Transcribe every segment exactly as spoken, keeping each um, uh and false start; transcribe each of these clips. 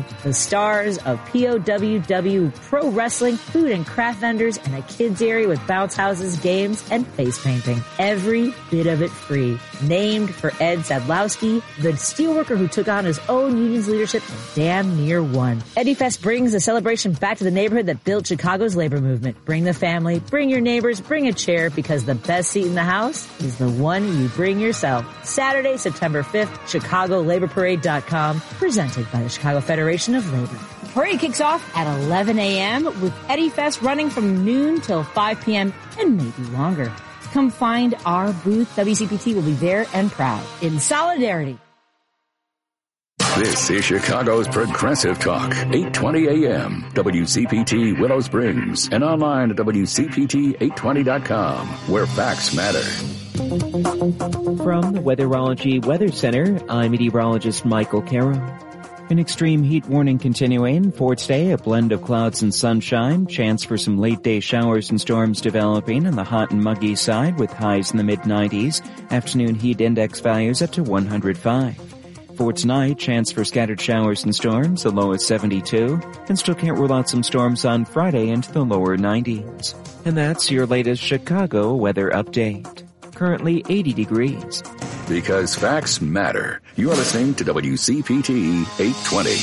The stars of P O W W Pro Wrestling, food and craft vendors, and a kids area with bounce houses, games, and face painting. Every bit of it free. Named for Ed Sadlowski, the steelworker who took on his own union's leadership and damn near won. Eddie Fest brings the celebration back to the neighborhood that built Chicago's labor movement. Bring the family, bring your neighbors, bring a chair, because the best seat in the house is the one you bring yourself. Saturday, September fifth, Chicago Labor Parade dot com, presented by the Chicago Federation of Labor. The parade kicks off at eleven a.m. with Eddie Fest running from noon till five p.m. and maybe longer. Come find our booth. W C P T will be there and proud. In solidarity. This is Chicago's Progressive Talk, eight twenty a.m. W C P T Willow Springs, and online at W C P T eight twenty dot com, where facts matter. From the Weatherology Weather Center, I'm meteorologist Michael Carroll. An extreme heat warning continuing for today, a blend of clouds and sunshine, chance for some late-day showers and storms developing on the hot and muggy side with highs in the mid nineties, afternoon heat index values up to one hundred five. For tonight, chance for scattered showers and storms, the low is seventy-two, and still can't rule out some storms on Friday into the lower nineties. And that's your latest Chicago weather update. Currently eighty degrees. Because facts matter. You're listening to W C P T eight twenty.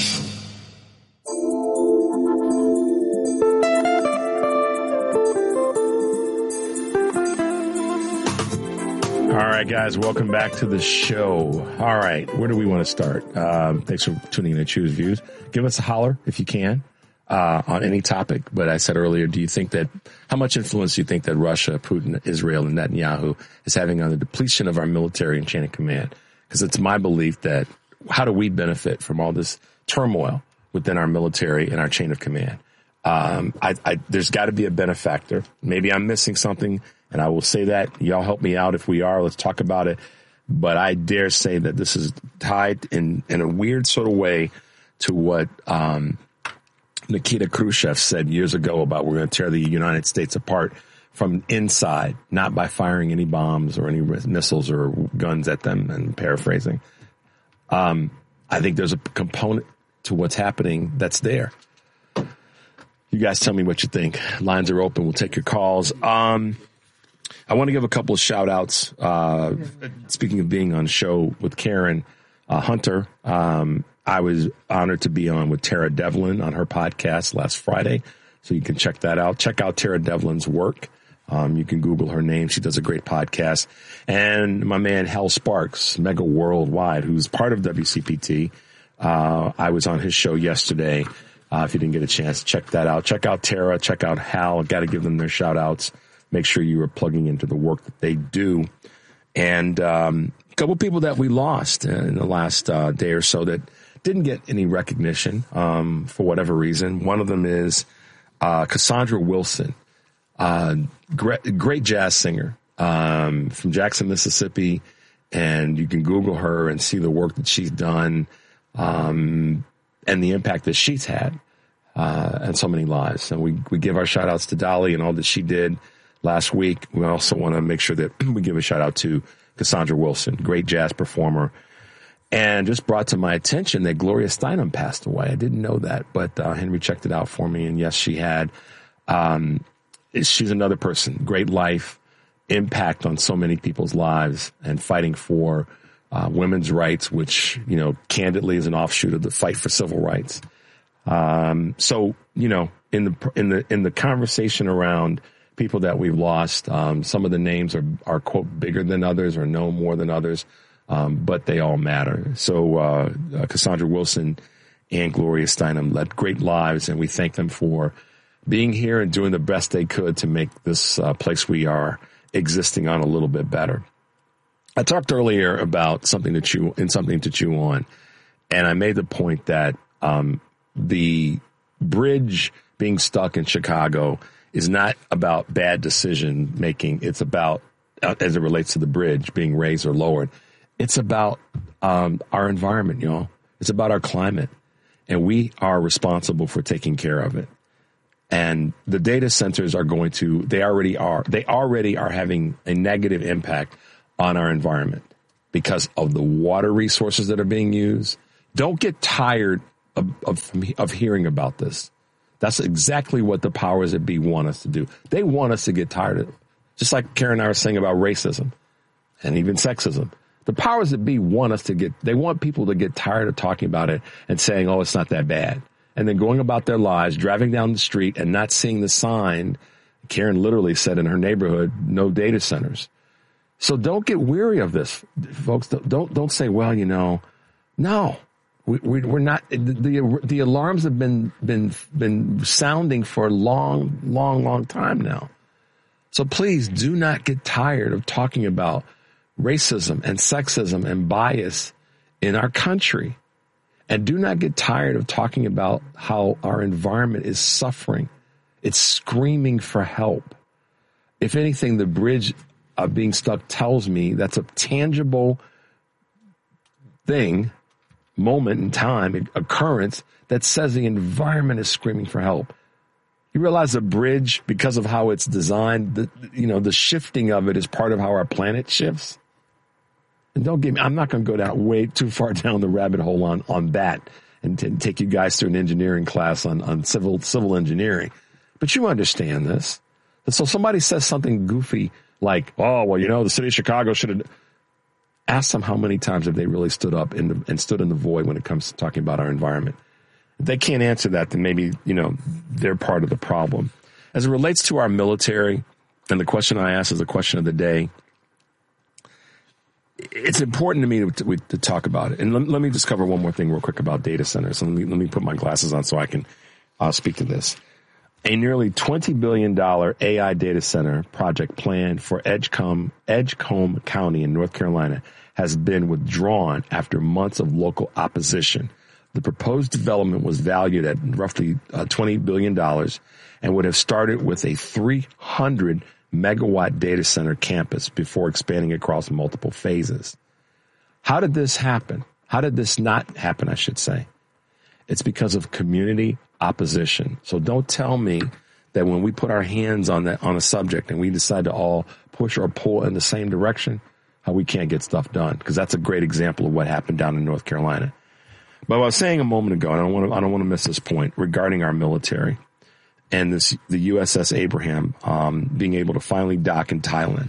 All right, guys, welcome back to the show. All right, where do we want to start? Um, thanks for tuning in to Choose Views. Give us a holler if you can uh, on any topic. But I said earlier, do you think that, how much influence do you think that Russia, Putin, Israel, and Netanyahu is having on the depletion of our military and chain of command? Because it's my belief that how do we benefit from all this turmoil within our military and our chain of command? Um, I, I, there's got to be a benefactor. Maybe I'm missing something. And I will say that. Y'all help me out if we are. Let's talk about it. But I dare say that this is tied in, in a weird sort of way to what um, Nikita Khrushchev said years ago about we're going to tear the United States apart from inside, not by firing any bombs or any missiles or guns at them, and paraphrasing. Um, I think there's a component to what's happening that's there. You guys tell me what you think. Lines are open. We'll take your calls. Um, I want to give a couple of shout outs. Uh, speaking of being on a show with Karen uh, Hunter, um, I was honored to be on with Tara Devlin on her podcast last Friday. So you can check that out. Check out Tara Devlin's work. Um, you can Google her name. She does a great podcast. And my man, Hal Sparks, Mega Worldwide, who's part of W C P T. Uh, I was on his show yesterday. Uh, if you didn't get a chance, check that out. Check out Tara. Check out Hal. Got to give them their shout outs. Make sure you are plugging into the work that they do. And um, a couple people that we lost in the last uh, day or so that didn't get any recognition um, for whatever reason. One of them is uh, Cassandra Wilson, uh, great, great jazz singer um, from Jackson, Mississippi. And you can Google her and see the work that she's done um, and the impact that she's had uh, on so many lives. And we, we give our shout outs to Dolly and all that she did last week. We also want to make sure that we give a shout out to Cassandra Wilson, great jazz performer. And just brought to my attention that Gloria Steinem passed away. I didn't know that, but uh, Henry checked it out for me. And yes, she had. Um, she's another person, great life, impact on so many people's lives, and fighting for uh, women's rights, which, you know, candidly is an offshoot of the fight for civil rights. Um, so, you know, in the in the in the conversation around people that we've lost, um, some of the names are, are, quote, bigger than others or know more than others, um, but they all matter. So uh, uh, Cassandra Wilson and Gloria Steinem led great lives, and we thank them for being here and doing the best they could to make this uh, place we are existing on a little bit better. I talked earlier about something to chew and something to chew on, and I made the point that um, the bridge being stuck in Chicago is not about bad decision making. It's about, uh, as it relates to the bridge being raised or lowered, it's about um, our environment, y'all. It's about our climate, and we are responsible for taking care of it. And the data centers are going to, they already are, they already are having a negative impact on our environment because of the water resources that are being used. Don't get tired of, of, of hearing about this. That's exactly what the powers that be want us to do. They want us to get tired of it. Just like Karen and I were saying about racism and even sexism. The powers that be want us to get, they want people to get tired of talking about it and saying, oh, it's not that bad. And then going about their lives, driving down the street and not seeing the sign. Karen literally said in her neighborhood, no data centers. So don't get weary of this, folks. Don't, don't say, well, you know, no. We, we, we're not. The, the the alarms have been been been sounding for a long, long, long time now. So please do not get tired of talking about racism and sexism and bias in our country, and do not get tired of talking about how our environment is suffering. It's screaming for help. If anything, the bridge of being stuck tells me that's a tangible thing. Moment in time, occurrence that says the environment is screaming for help. You realize the bridge, because of how it's designed, the, you know, the shifting of it is part of how our planet shifts. And don't get me, I'm not going to go down way too far down the rabbit hole on, on that and t- take you guys through an engineering class on, on civil, civil engineering. But you understand this. And so somebody says something goofy like, oh, well, you know, the city of Chicago should have. Ask them how many times have they really stood up in the, and stood in the void when it comes to talking about our environment. If they can't answer that, then maybe, you know, they're part of the problem. As it relates to our military, and the question I asked is the question of the day, it's important to me to, to, to talk about it. And let, let me just cover one more thing real quick about data centers. So let me, let me put my glasses on so I can uh, speak to this. A nearly twenty billion dollars A I data center project planned for Edgecombe, Edgecombe County in North Carolina has been withdrawn after months of local opposition. The proposed development was valued at roughly uh, twenty billion dollars and would have started with a three hundred megawatt data center campus before expanding across multiple phases. How did this happen? How did this not happen, I should say? It's because of community opposition. So don't tell me that when we put our hands on that, on a subject and we decide to all push or pull in the same direction, how we can't get stuff done. Because that's a great example of what happened down in North Carolina. But what I was saying a moment ago, and I don't want to, I don't want to miss this point regarding our military and this, the U S S Abraham, um, being able to finally dock in Thailand.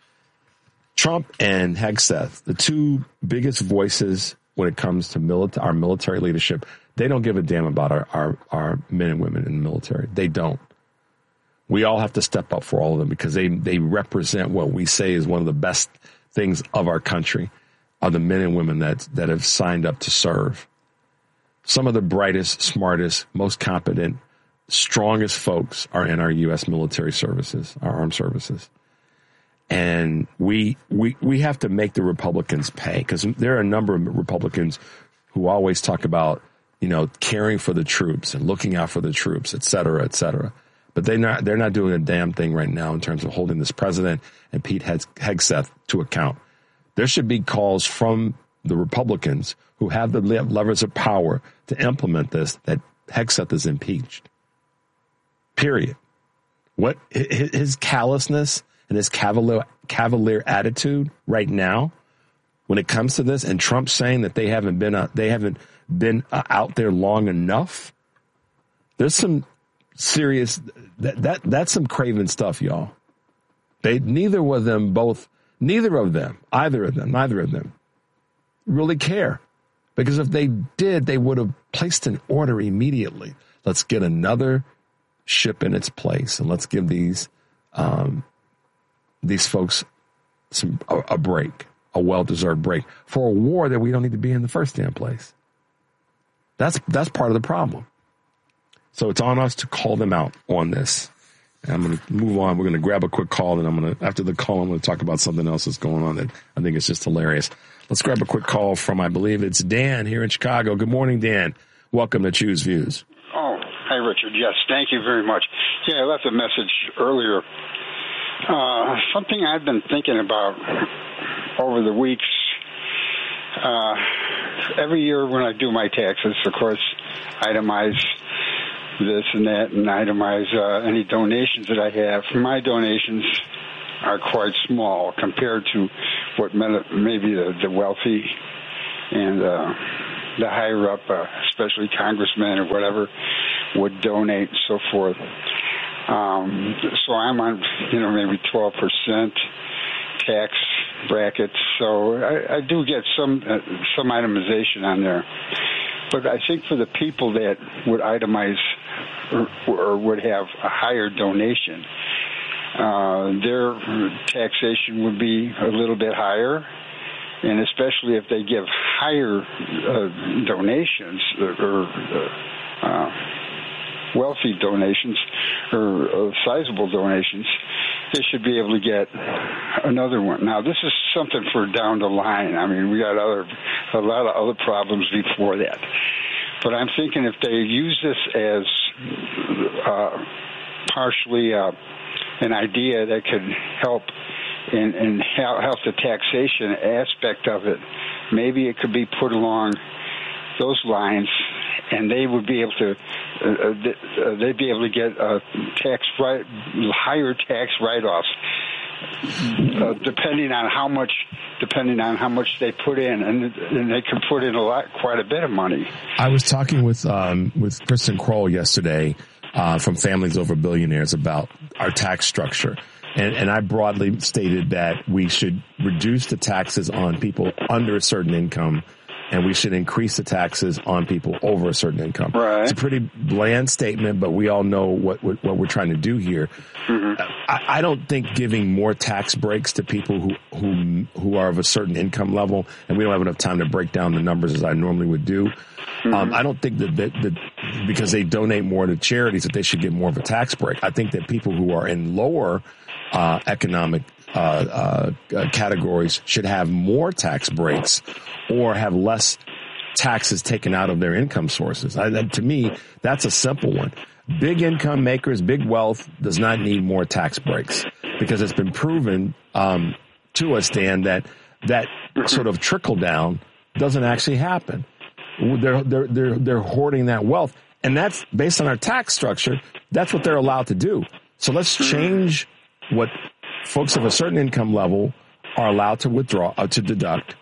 Trump and Hegseth, the two biggest voices when it comes to milita- our military leadership, they don't give a damn about our, our, our men and women in the military. They don't. We all have to step up for all of them because they, they represent what we say is one of the best things of our country, are the men and women that, that have signed up to serve. Some of the brightest, smartest, most competent, strongest folks are in our U S military services, our armed services. And we, we, we have to make the Republicans pay, because there are a number of Republicans who always talk about, you know, caring for the troops and looking out for the troops, et cetera, et cetera. But they not, they're not doing a damn thing right now in terms of holding this president and Pete Hegseth to account. There should be calls from the Republicans who have the levers of power to implement this, that Hegseth is impeached. Period. What his callousness and his cavalier, cavalier attitude right now, when it comes to this, and Trump saying that they haven't been uh, they haven't been uh, out there long enough. There's some serious that that that's some craven stuff, y'all. They neither of them both neither of them either of them neither of them really care, because if they did, they would have placed an order immediately. Let's get another ship in its place, and let's give these um, these folks some a, a break, a well-deserved break for a war that we don't need to be in the first damn place. That's that's part of the problem. So it's on us to call them out on this. And I'm going to move on. We're going to grab a quick call, and I'm going to, after the call, I'm going to talk about something else that's going on that I think is just hilarious. Let's grab a quick call from, I believe it's Dan here in Chicago. Good morning, Dan. Welcome to Choose Views. Oh, hi, Richard. Yes, thank you very much. Yeah, I left a message earlier. Uh, something I've been thinking about over the weeks. Uh, every year when I do my taxes, of course, itemize this and that and itemize uh, any donations that I have. My donations are quite small compared to what maybe the, the wealthy and uh, the higher up, uh, especially congressmen or whatever, would donate and so forth. Um, so I'm on, you know, maybe twelve percent tax brackets. So I, I do get some uh, some itemization on there. But I think for the people that would itemize or, or would have a higher donation, uh, their taxation would be a little bit higher. And especially if they give higher uh, donations or uh, uh, wealthy donations or uh, sizable donations, they should be able to get another one. Now, this is something for down the line. I mean, we got other a lot of other problems before that. But I'm thinking if they use this as uh, partially uh, an idea that could help in, in help the taxation aspect of it, maybe it could be put along those lines, and they would be able to uh, uh, they'd be able to get uh, tax right higher tax write-offs uh, depending on how much depending on how much they put in, and, and they can put in a lot quite a bit of money. I was talking with um, with Kristen Kroll yesterday uh, from Families Over Billionaires about our tax structure. And, and I broadly stated that we should reduce the taxes on people under a certain income, and we should increase the taxes on people over a certain income. Right. It's a pretty bland statement, but we all know what what, what we're trying to do here. Mm-hmm. I, I don't think giving more tax breaks to people who, who who are of a certain income level, and we don't have enough time to break down the numbers as I normally would do. Mm-hmm. Um, I don't think that, that, that because they donate more to charities that they should get more of a tax break. I think that people who are in lower Uh, economic uh, uh, categories should have more tax breaks or have less taxes taken out of their income sources. I, that, to me, that's a simple one. Big income makers, big wealth does not need more tax breaks because it's been proven um, to us, Dan, that that sort of trickle down doesn't actually happen. They're they're they're they're hoarding that wealth, and that's based on our tax structure. That's what they're allowed to do. So let's change what folks of a certain income level are allowed to withdraw, uh, to deduct,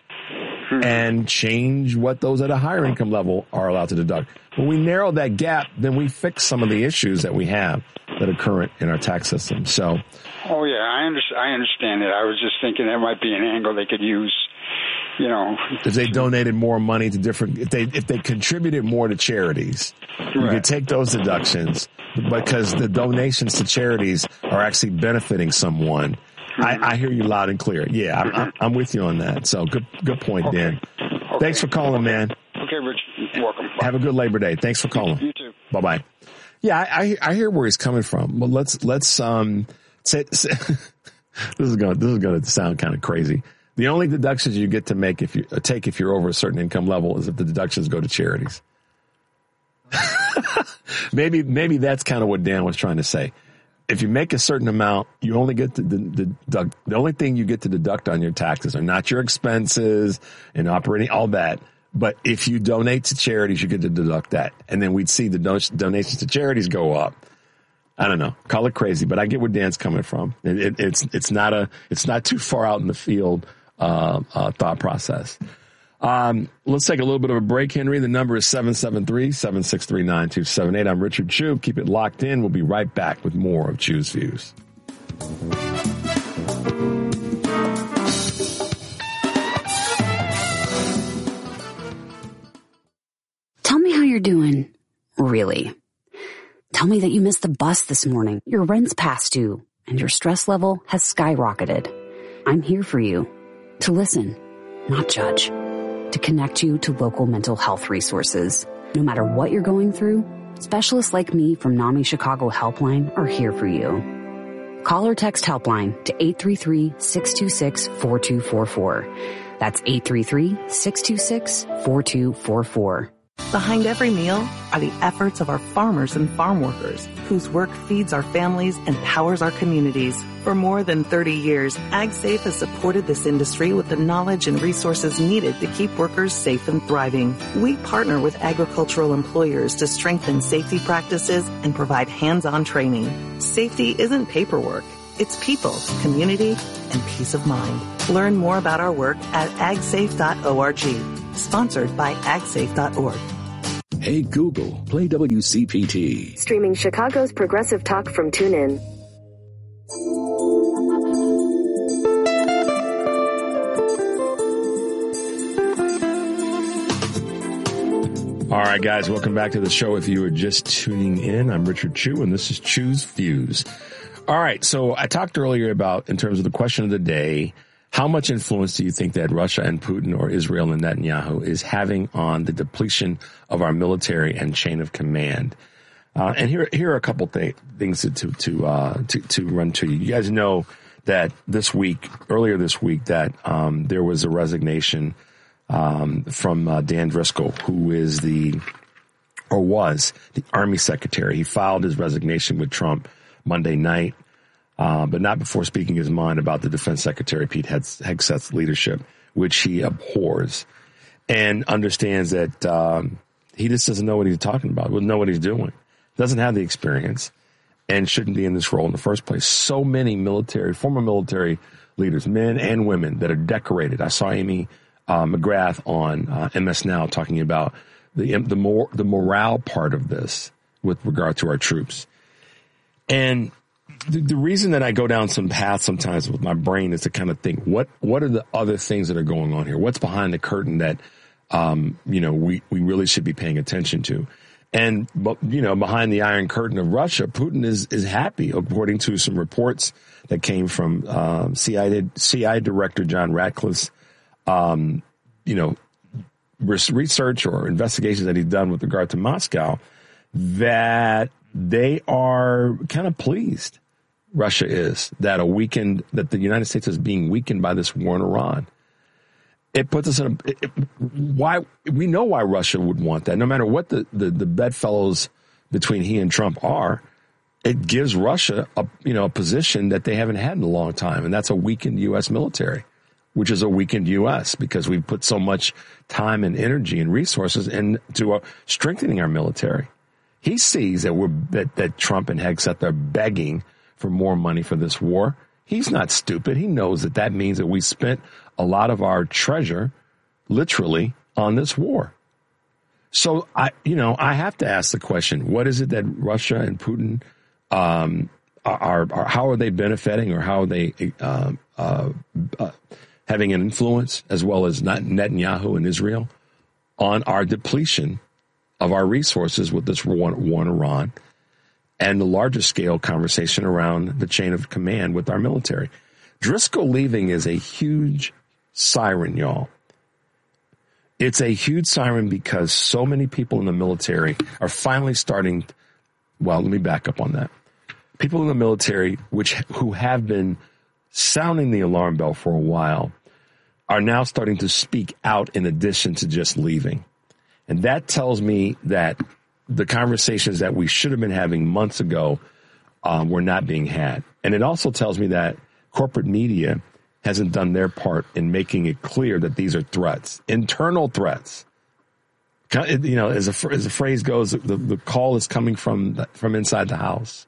and change what those at a higher income level are allowed to deduct. When we narrow that gap, then we fix some of the issues that we have that are current in our tax system. So, oh yeah, I understand. I understand it. I was just thinking that might be an angle they could use. You know, if they donated more money to different, if they if they contributed more to charities, right, you could take those deductions because the donations to charities are actually benefiting someone. Mm-hmm. I, I hear you loud and clear. Yeah, I'm, mm-hmm. I'm with you on that. So good, good point, okay. Dan. Okay. Thanks for calling, man. Okay, Rich. You're welcome. Bye. Have a good Labor Day. Thanks for calling. You too. Bye bye. Yeah, I, I I hear where he's coming from. Well, let's let's um say, say this is going this is going to sound kind of crazy. The only deductions you get to make if you uh, take if you're over a certain income level is if the deductions go to charities. maybe maybe that's kind of what Dan was trying to say. If you make a certain amount, you only get to deduct. The only thing you get to deduct on your taxes are not your expenses and operating, all that. But if you donate to charities, you get to deduct that, and then we'd see the don- donations to charities go up. I don't know. Call it crazy, but I get where Dan's coming from. It, it, it's it's not a it's not too far out in the field. Uh, uh, thought process. Um, let's take a little bit of a break, Henry. The number is seven seven three, seven six three, nine two seven eight. I'm Richard Chew. Keep it locked in. We'll be right back with more of Chew's Views. Tell me how you're doing. Really. Tell me that you missed the bus this morning, your rent's past due, and your stress level has skyrocketed. I'm here for you. To listen, not judge. To connect you to local mental health resources. No matter what you're going through, specialists like me from NAMI Chicago Helpline are here for you. Call or text Helpline to eight three three, six two six, four two four four. That's eight three three, six two six, four two four four. Behind every meal are the efforts of our farmers and farm workers, whose work feeds our families and powers our communities. For more than thirty years, AgSafe has supported this industry with the knowledge and resources needed to keep workers safe and thriving. We partner with agricultural employers to strengthen safety practices and provide hands-on training. Safety isn't paperwork. It's people, community, and peace of mind. Learn more about our work at ag safe dot org. Sponsored by ag safe dot org. Hey Google, play W C P T. Streaming Chicago's progressive talk from TuneIn. All right, guys, welcome back to the show. If you are just tuning in, I'm Richard Chu, and this is Chu's Views. All right, so I talked earlier about, in terms of the question of the day, how much influence do you think that Russia and Putin or Israel and Netanyahu is having on the depletion of our military and chain of command? Uh, and here, here are a couple th- things to to to, uh, to to run to you. You guys know that this week, earlier this week, that um, there was a resignation Um, from uh, Dan Driscoll, who is the, or was the Army Secretary. He filed his resignation with Trump Monday night, uh, but not before speaking his mind about the Defense Secretary, Pete Hegseth's leadership, which he abhors and understands that um, he just doesn't know what he's talking about, doesn't know what he's doing, doesn't have the experience, and shouldn't be in this role in the first place. So many military, former military leaders, men and women, that are decorated. I saw Amy Uh, McGrath on uh, M S Now talking about the the more the morale part of this with regard to our troops. And the, the reason that I go down some paths sometimes with my brain is to kind of think, what what are the other things that are going on here? What's behind the curtain that um, you know we we really should be paying attention to? And but you know behind the Iron Curtain of Russia, Putin is is happy, according to some reports that came from um, C I A C I A Director John Ratcliffe's Um, you know, research or investigations that he's done with regard to Moscow, that they are kind of pleased, Russia is, that a weakened, that the United States is being weakened by this war in Iran. It puts us in a, it, it, why, we know why Russia would want that. No matter what the, the, the bedfellows between he and Trump are, it gives Russia a, you know, a position that they haven't had in a long time. And that's a weakened U S military, which is a weakened U S because we've put so much time and energy and resources into uh, strengthening our military. He sees that we're that, that Trump and Hegseth are begging for more money for this war. He's not stupid. He knows that that means that we spent a lot of our treasure, literally, on this war. So I, you know, I have to ask the question: what is it that Russia and Putin um, are, are? How are they benefiting, or how are they? Uh, uh, uh, having an influence, as well as Netanyahu and Israel, on our depletion of our resources with this war, war in Iran, and the larger scale conversation around the chain of command with our military. Driscoll leaving is a huge siren, y'all. It's a huge siren because so many people in the military are finally starting, well, let me back up on that. People in the military, which who have been sounding the alarm bell for a while, are now starting to speak out in addition to just leaving. And that tells me that the conversations that we should have been having months ago um, were not being had. And it also tells me that corporate media hasn't done their part in making it clear that these are threats, internal threats. You know, as a, as the phrase goes, the, the call is coming from from inside the house.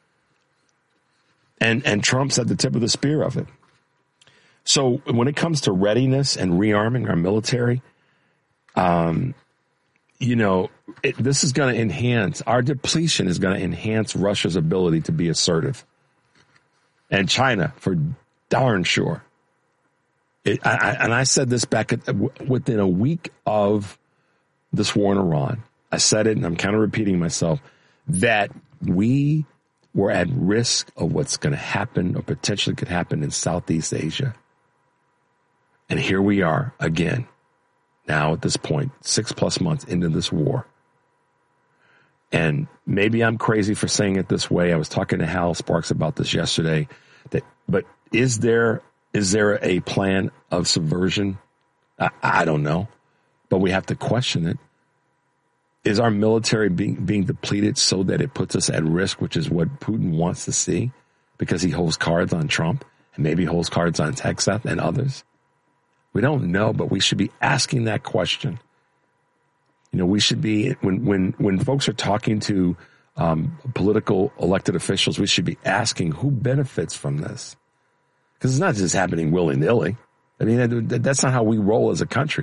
And and Trump's at the tip of the spear of it. So when it comes to readiness and rearming our military, um, you know, it, this is going to enhance, our depletion is going to enhance Russia's ability to be assertive. And China, for darn sure. It, I, I, and I said this back at, within a week of this war in Iran. I said it, and I'm kind of repeating myself, that we were at risk of what's going to happen or potentially could happen in Southeast Asia. And here we are again, now at this point, six plus months into this war. And maybe I'm crazy for saying it this way. I was talking to Hal Sparks about this yesterday. That, but is there is there a plan of subversion? I, I don't know, but we have to question it. Is our military being being depleted so that it puts us at risk, which is what Putin wants to see, because he holds cards on Trump and maybe holds cards on Hegseth and others? We don't know, but we should be asking that question. You know, we should be, when when when folks are talking to um, political elected officials, we should be asking who benefits from this. Because it's not just happening willy-nilly. I mean, that, that's not how we roll as a country.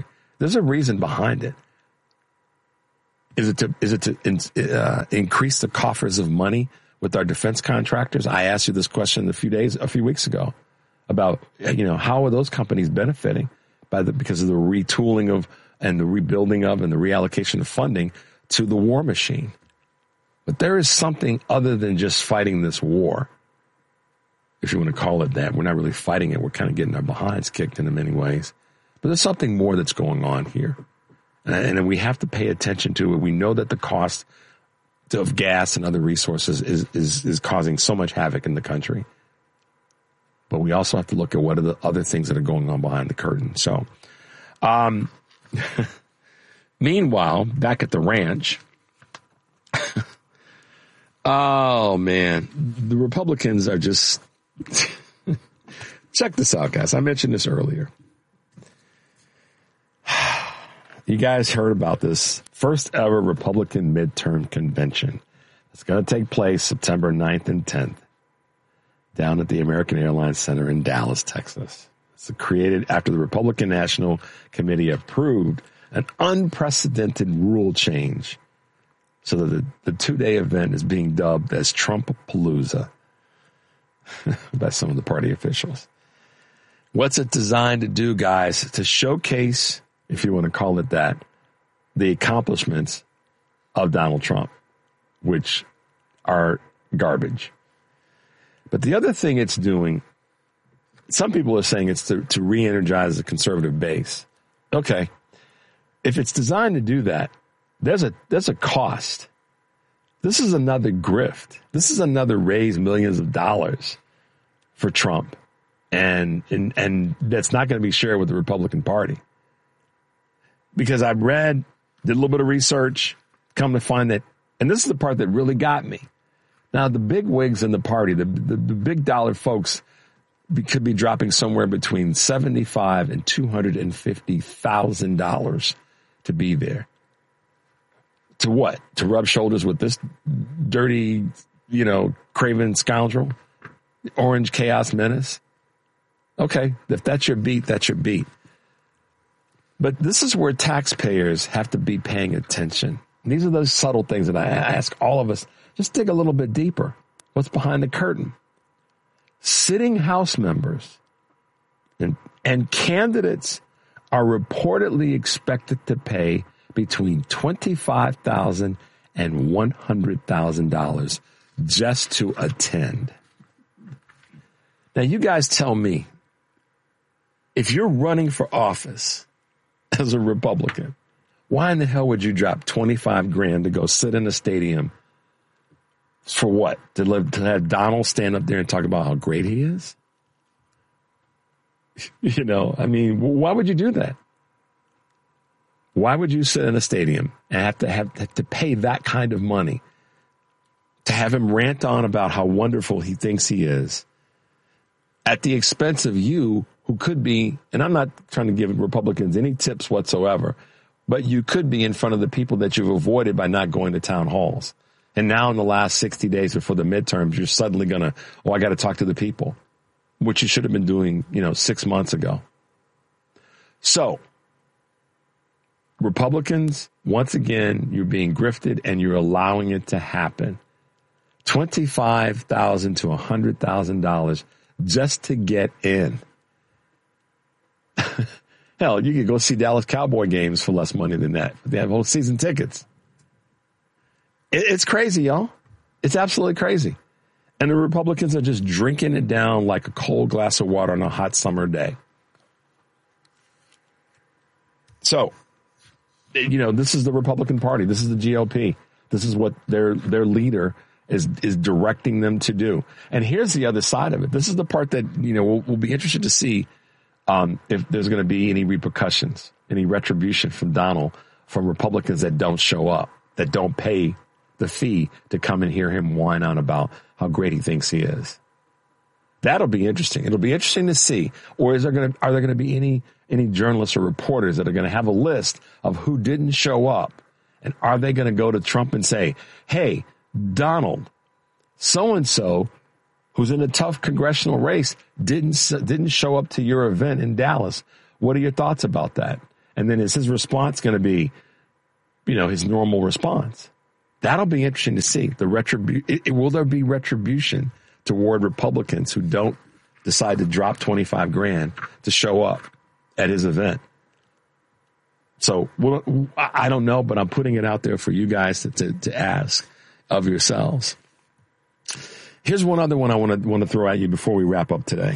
There's a reason behind it. Is it to is it to in, uh, increase the coffers of money with our defense contractors? I asked you this question a few days, a few weeks ago, about you know how are those companies benefiting by the because of the retooling of and the rebuilding of and the reallocation of funding to the war machine. But there is something other than just fighting this war, if you want to call it that. We're not really fighting it. We're kind of getting our behinds kicked in many ways. But there's something more that's going on here. And, and we have to pay attention to it. We know that the cost of gas and other resources is, is, is causing so much havoc in the country. But we also have to look at what are the other things that are going on behind the curtain. So, um, meanwhile, back at the ranch, oh, man, the Republicans are just, check this out, guys. I mentioned this earlier. You guys heard about this first ever Republican midterm convention. It's going to take place September ninth and tenth down at the American Airlines Center in Dallas, Texas. It's created after the Republican National Committee approved an unprecedented rule change so that the, the two-day event is being dubbed as Trump-palooza by some of the party officials. What's it designed to do, guys? To showcase, if you want to call it that, the accomplishments of Donald Trump, which are garbage. But the other thing it's doing, some people are saying it's to, to re-energize the conservative base. Okay. If it's designed to do that, there's a there's a cost. This is another grift. This is another raise millions of dollars for Trump. And and, and that's not going to be shared with the Republican Party. Because I read, did a little bit of research, come to find that, and this is the part that really got me. Now, the big wigs in the party, the, the, the big dollar folks be, could be dropping somewhere between seventy-five thousand dollars and two hundred fifty thousand dollars to be there. To what? To rub shoulders with this dirty, you know, craven scoundrel? Orange chaos menace? Okay, if that's your beat, that's your beat. But this is where taxpayers have to be paying attention. And these are those subtle things that I ask all of us. Just dig a little bit deeper. What's behind the curtain? Sitting House members and, and candidates are reportedly expected to pay between twenty-five thousand dollars and one hundred thousand dollars just to attend. Now, you guys tell me, if you're running for office as a Republican, why in the hell would you drop twenty-five grand to go sit in a stadium for what? To, live, to have Donald stand up there and talk about how great he is? You know, I mean, why would you do that? Why would you sit in a stadium and have to have, have to pay that kind of money to have him rant on about how wonderful he thinks he is at the expense of you, who could be, and I'm not trying to give Republicans any tips whatsoever, but you could be in front of the people that you've avoided by not going to town halls. And now in the last sixty days before the midterms, you're suddenly going to, oh, I got to talk to the people, which you should have been doing, you know, six months ago. So, Republicans, once again, you're being grifted and you're allowing it to happen. twenty-five thousand dollars to one hundred thousand dollars just to get in. Hell, you could go see Dallas Cowboy games for less money than that. They have whole season tickets. It, it's crazy, y'all. It's absolutely crazy. And the Republicans are just drinking it down like a cold glass of water on a hot summer day. So, you know, this is the Republican Party. This is the G O P. This is what their their leader is is directing them to do. And here's the other side of it. This is the part that, you know, we'll, we'll be interested to see um, if there's going to be any repercussions, any retribution from Donald, from Republicans that don't show up, that don't pay the fee to come and hear him whine on about how great he thinks he is. That'll be interesting. It'll be interesting to see. Or is there going to, are there going to be any any journalists or reporters that are going to have a list of who didn't show up? And are they going to go to Trump and say, hey, Donald, so-and-so, who's in a tough congressional race, didn't didn't show up to your event in Dallas. What are your thoughts about that? And then is his response going to be, you know, his normal response? That'll be interesting to see. The retribu- it, it, will there be retribution toward Republicans who don't decide to drop twenty-five grand to show up at his event? So well, I don't know, but I'm putting it out there for you guys to, to, to ask of yourselves. Here's one other one I want to want to throw at you before we wrap up today.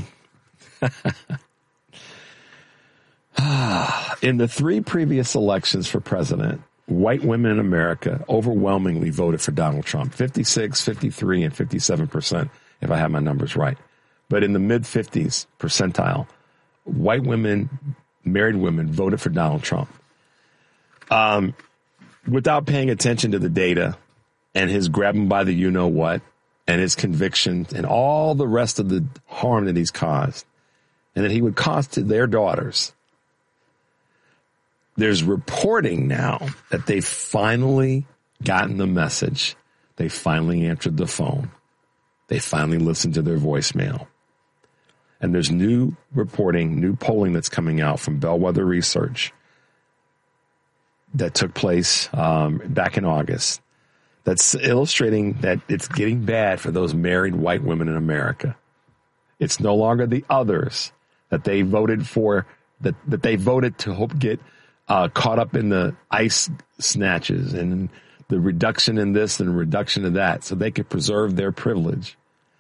In the three previous elections for president, white women in America overwhelmingly voted for Donald Trump, fifty-six, fifty-three, and fifty-seven percent, if I have my numbers right. But in the mid-fifties percentile, white women, married women, voted for Donald Trump. Um, without paying attention to the data and his grabbing by the you-know-what and his convictions and all the rest of the harm that he's caused and that he would cause to their daughters. There's reporting now that they've finally gotten the message. They finally answered the phone. They finally listened to their voicemail. And there's new reporting, new polling that's coming out from Bellwether Research that took place um, back in August that's illustrating that it's getting bad for those married white women in America. It's no longer the others that they voted for, that, that they voted to hope get Uh, caught up in the ice snatches and the reduction in this and reduction in that so they could preserve their privilege.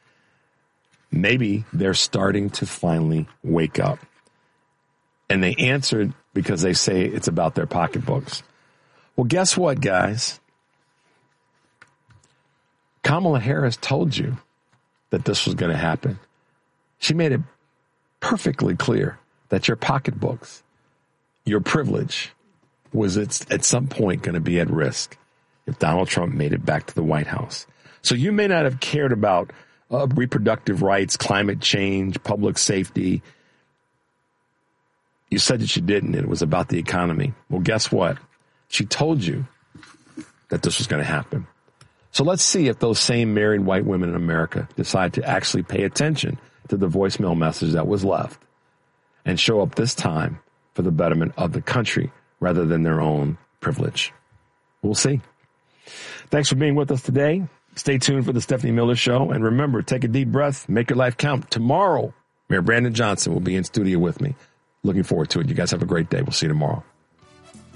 Maybe they're starting to finally wake up. And they answered because they say it's about their pocketbooks. Well, guess what, guys? Kamala Harris told you that this was going to happen. She made it perfectly clear that your pocketbooks, your privilege, was at, at some point going to be at risk if Donald Trump made it back to the White House. So you may not have cared about uh, reproductive rights, climate change, public safety. You said that you didn't, and it was about the economy. Well, guess what? She told you that this was going to happen. So let's see if those same married white women in America decide to actually pay attention to the voicemail message that was left and show up this time for the betterment of the country rather than their own privilege. We'll see. Thanks for being with us today. Stay tuned for the Stephanie Miller Show. And remember, take a deep breath, make your life count. Tomorrow, Mayor Brandon Johnson will be in studio with me. Looking forward to it. You guys have a great day. We'll see you tomorrow.